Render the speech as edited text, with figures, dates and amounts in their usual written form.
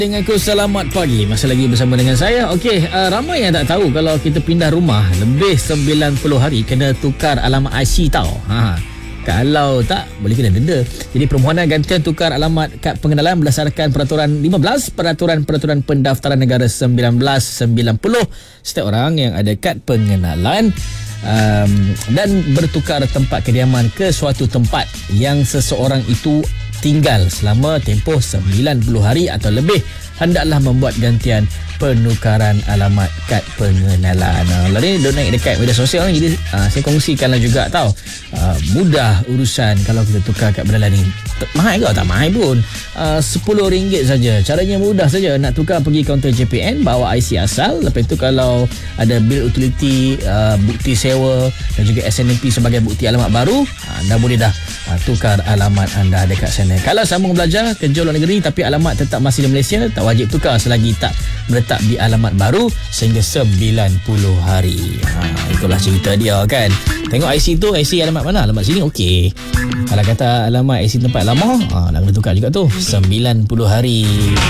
Dengan aku selamat pagi. Masih lagi bersama dengan saya. Okey, ramai yang tak tahu kalau kita pindah rumah lebih 90 hari kena tukar alamat IC tau. Kalau tak, boleh kena denda. Jadi permohonan gantian tukar alamat kad pengenalan berdasarkan Peraturan 15 Peraturan Pendaftaran Negara 1990. Setiap orang yang ada kad pengenalan dan bertukar tempat kediaman ke suatu tempat yang seseorang itu tinggal selama tempoh 90 hari atau lebih, hendaklah membuat gantian penukaran alamat kad pengenalan. Lalu ni naik dekat media sosial ni, jadi saya kongsikanlah juga tahu. Mudah urusan kalau kita tukar kad pengenalan ni. Mahal ke? Tak mahal pun. RM10 saja. Caranya mudah saja. Nak tukar, pergi kaunter JPN, bawa IC asal. Lepas tu kalau ada bil utiliti, bukti sewa dan juga SNMP sebagai bukti alamat baru, anda boleh dah tukar alamat anda dekat sana. Kalau sambung belajar kerja luar negeri tapi alamat tetap masih di Malaysia, tak wajib tukar selagi tak meletak di alamat baru sehingga 90 hari. Itulah cerita dia kan. Tengok IC tu, IC alamat mana? Alamat sini, okey. Kalau kata alamat IC tempat lama, nak kena tukar juga tu 90 hari.